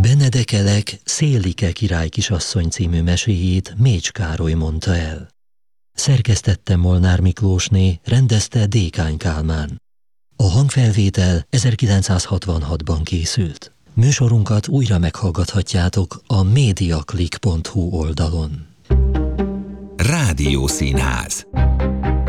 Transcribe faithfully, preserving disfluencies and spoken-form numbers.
Benedekelek Szélike király kisasszony című meséjét Mécs Károly mondta el. Szerkesztette Molnár Miklósné, rendezte Dékány Kálmán. A hangfelvétel ezerkilencszázhatvanhatban készült. Műsorunkat újra meghallgathatjátok a mediaclick pont hu oldalon. Rádiószínház.